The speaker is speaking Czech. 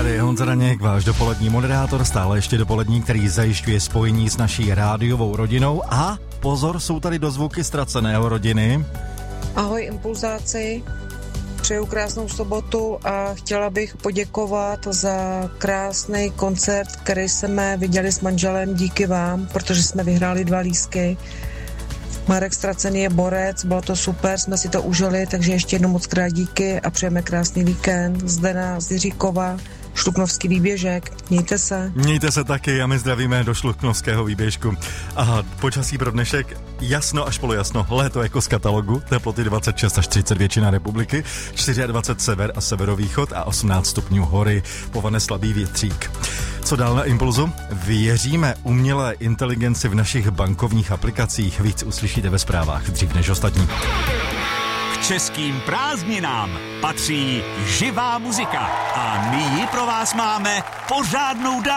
Tady je Honza Daněk, váš dopolední moderátor, stále ještě dopolední, který zajišťuje spojení s naší rádiovou rodinou a pozor, jsou tady dozvuky ztraceného rodiny. Ahoj impulzáci, přeju krásnou sobotu a chtěla bych poděkovat za krásný koncert, který jsme viděli s manželem díky vám, protože jsme vyhráli 2 lístky. Marek Ztracený je borec, bylo to super, jsme si to užili, takže ještě jednou moc krát díky a přejeme krásný víkend. Zdena z Jiříkova, Šluknovský výběžek, mějte se. Mějte se taky a my zdravíme do Šluknovského výběžku. A počasí pro dnešek jasno až polojasno, léto jako z katalogu, teploty 26 až 30 většina republiky, 24 sever a severovýchod a 18 stupňů hory, povane slabý větřík. Co dál na Impulzu? Věříme umělé inteligenci v našich bankovních aplikacích. Víc uslyšíte ve zprávách dřív než ostatní. K českým prázdninám patří živá muzika a my ji pro vás máme pořádnou